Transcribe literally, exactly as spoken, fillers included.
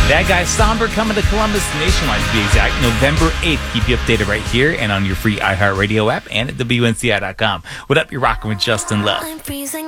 That guy Somber coming to Columbus nationwide to be exact, November eighth. Keep you updated right here and on your free iHeartRadio app and at W N C I dot com. What up? You're rocking with Justin Love.